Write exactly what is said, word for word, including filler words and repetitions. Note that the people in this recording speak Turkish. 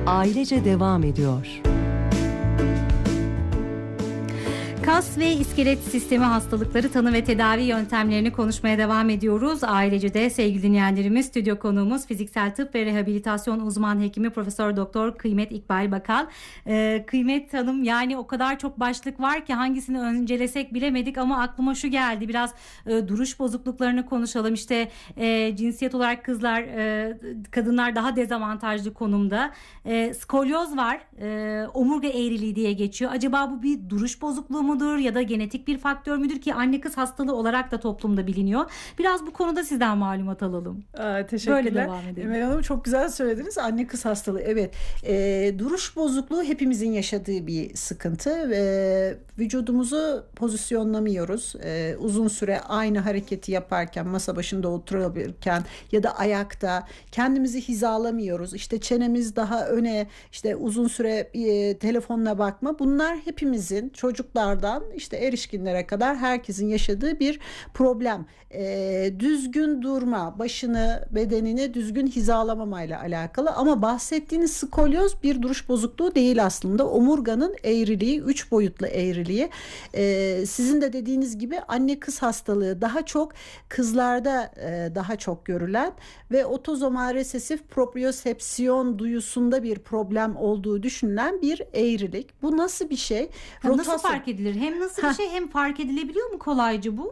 ailece devam ediyor. Kas ve iskelet sistemi hastalıkları, tanı ve tedavi yöntemlerini konuşmaya devam ediyoruz. Ailece de sevgili dinleyenlerimiz, stüdyo konuğumuz fiziksel tıp ve rehabilitasyon uzman hekimi Profesör Doktor Kıymet İkbal Bakal. Ee, Kıymet Hanım, yani o kadar çok başlık var ki hangisini öncelesek bilemedik ama aklıma şu geldi. Biraz e, duruş bozukluklarını konuşalım. İşte e, cinsiyet olarak kızlar, e, kadınlar daha dezavantajlı konumda. E, skolyoz var. E, omurga eğriliği diye geçiyor. Acaba bu bir duruş bozukluğu mu? Ya da genetik bir faktör müdür ki anne kız hastalığı olarak da toplumda biliniyor. Biraz bu konuda sizden malumat alalım. Aa, teşekkürler. Böyle devam edelim. Emel Hanım, çok güzel söylediniz. Anne kız hastalığı. Evet. E, duruş bozukluğu hepimizin yaşadığı bir sıkıntı. E, vücudumuzu pozisyonlamıyoruz. E, uzun süre aynı hareketi yaparken, masa başında oturabilirken ya da ayakta kendimizi hizalamıyoruz. İşte çenemiz daha öne, işte uzun süre e, telefonla bakma. Bunlar hepimizin, çocuklardan işte erişkinlere kadar herkesin yaşadığı bir problem. E, düzgün durma, başını, bedenini düzgün hizalamamayla alakalı, ama bahsettiğiniz skolyoz bir duruş bozukluğu değil aslında. Omurganın eğriliği, üç boyutlu eğriliği. E, sizin de dediğiniz gibi anne kız hastalığı daha çok kızlarda e, daha çok görülen ve otozomal resesif propriosepsiyon duyusunda bir problem olduğu düşünülen bir eğrilik. Bu nasıl bir şey? Nasıl fark edilir? Hem nasıl bir şey, hem fark edilebiliyor mu kolayca bu?